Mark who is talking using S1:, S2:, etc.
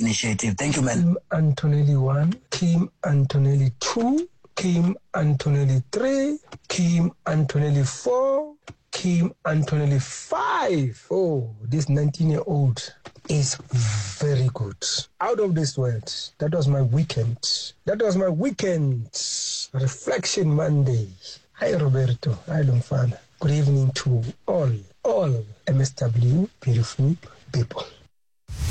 S1: initiative. Thank you, man.
S2: Kim Antonelli 1, Kim Antonelli 2, Kim Antonelli 3, Kim Antonelli 4, Kim Antonelli 5. Oh, this 19-year-old is very good. Out of this world. That was my weekend. Reflection Monday. Hi, Roberto. Hi, Lomfana. Good evening to all MSW beautiful people.